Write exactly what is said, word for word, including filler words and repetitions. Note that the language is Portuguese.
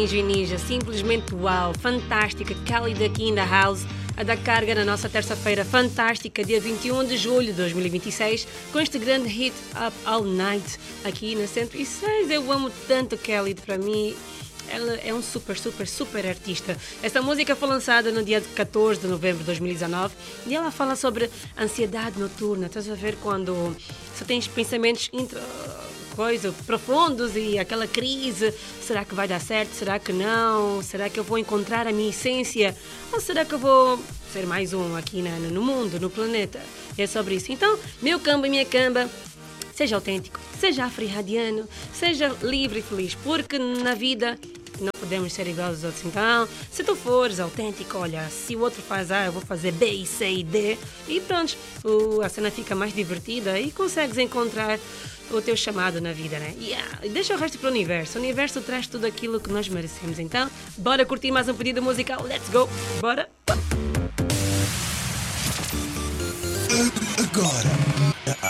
Ninja Ninja, simplesmente uau, fantástica, Khalid aqui in the house, a dar carga na nossa terça-feira fantástica, dia vinte e um de julho de dois mil e vinte e seis, com este grande hit Up All Night, aqui na cento e seis. Eu amo tanto Khalid, para mim, ela é um super, super, super artista. Esta música foi lançada no dia catorze de novembro de dois mil e dezanove e ela fala sobre ansiedade noturna. Estás a ver quando você tens pensamentos intro... coisa, profundos e aquela crise, será que vai dar certo, será que não, será que eu vou encontrar a minha essência ou será que eu vou ser mais um aqui na, no mundo, no planeta? É sobre isso. Então, meu camba e minha camba, seja autêntico, seja afro-radiano, seja livre e feliz, porque na vida não podemos ser iguais aos outros. Então, se tu fores autêntico, olha, se o outro faz A, eu vou fazer B, C e D, e pronto, a cena fica mais divertida e consegues encontrar o teu chamado na vida, né? Yeah. E deixa o resto para o universo. O universo traz tudo aquilo que nós merecemos. Então, bora curtir mais um pedido musical. Let's go! Bora! Agora,